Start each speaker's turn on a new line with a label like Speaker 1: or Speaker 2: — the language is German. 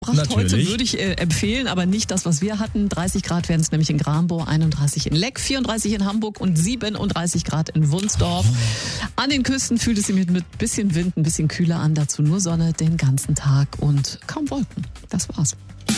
Speaker 1: Pracht
Speaker 2: Natürlich.
Speaker 1: heute würde ich empfehlen, aber nicht das, was wir hatten. 30 Grad werden es nämlich in Grambow, 31 in Leck, 34 in Hamburg und 37 Grad in Wunsdorf. An den Küsten fühlt es sich mit bisschen Wind ein bisschen kühler an. Dazu nur Sonne den ganzen Tag und kaum Wolken. Das war's.